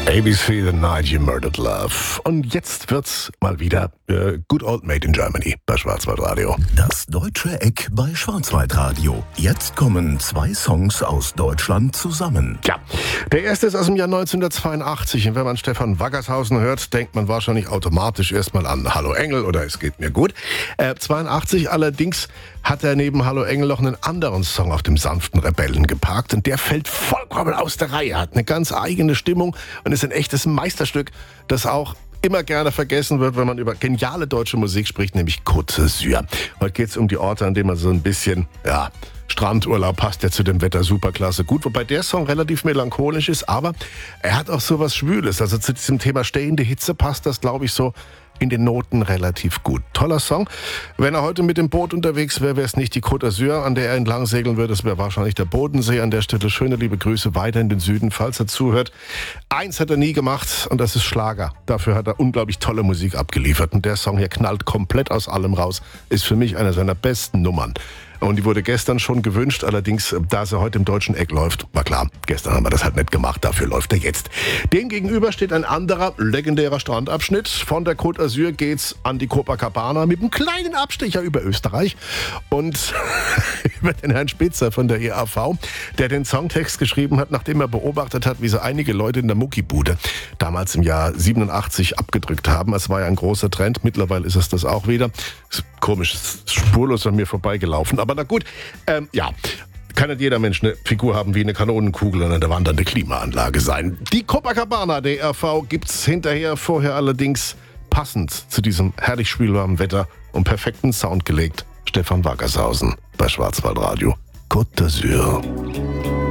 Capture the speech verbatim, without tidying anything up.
A B C, The Night You Murdered Love. Und jetzt wird's mal wieder äh, Good Old Made in Germany bei Schwarzwaldradio. Das deutsche Eck bei Schwarzwaldradio. Jetzt kommen zwei Songs aus Deutschland zusammen. Ja, der erste ist aus dem Jahr neunzehnhundertzweiundachtzig. Und wenn man Stefan Wackershausen hört, denkt man wahrscheinlich automatisch erstmal an Hallo Engel oder Es geht mir gut. Äh, zweiundachtzig allerdings hat er neben Hallo Engel noch einen anderen Song auf dem sanften Rebellen geparkt. Und der fällt vollkommen aus der Reihe, hat eine ganz eigene Stimmung und ist ein echtes Meisterstück, das auch immer gerne vergessen wird, wenn man über geniale deutsche Musik spricht, nämlich Côte d'Azur. Heute geht es um die Orte, an denen man so ein bisschen, ja, Strandurlaub passt ja zu dem Wetter superklasse gut, wobei der Song relativ melancholisch ist, aber er hat auch so was Schwüles. Also zu diesem Thema stehende Hitze passt das, glaube ich, so in den Noten relativ gut. Toller Song. Wenn er heute mit dem Boot unterwegs wäre, wäre es nicht die Côte d'Azur, an der er entlang segeln würde. Es wäre wahrscheinlich der Bodensee. An der Stelle schöne liebe Grüße weiter in den Süden, falls er zuhört. Eins hat er nie gemacht und das ist Schlager. Dafür hat er unglaublich tolle Musik abgeliefert. Und der Song hier knallt komplett aus allem raus. Ist für mich einer seiner besten Nummern. Und die wurde gestern schon gewünscht, allerdings, da sie heute im deutschen Eck läuft, war klar, gestern haben wir das halt nicht gemacht, dafür läuft er jetzt. Dem gegenüber steht ein anderer legendärer Strandabschnitt. Von der Côte d'Azur geht's an die Copacabana mit einem kleinen Abstecher über Österreich und über den Herrn Spitzer von der E A V, der den Songtext geschrieben hat, nachdem er beobachtet hat, wie so einige Leute in der Muckibude damals im Jahr siebenundachtzig abgedrückt haben. Es war ja ein großer Trend, mittlerweile ist es das auch wieder. Ist komisch, ist spurlos an mir vorbeigelaufen. Aber na gut, ähm, ja, kann nicht jeder Mensch eine Figur haben wie eine Kanonenkugel und eine wandernde Klimaanlage sein. Die Copacabana der E R V gibt's hinterher, vorher allerdings passend zu diesem herrlich spielwarmen Wetter und perfekten Sound gelegt. Stefan Wackershausen bei Schwarzwaldradio. Côte d'Azur.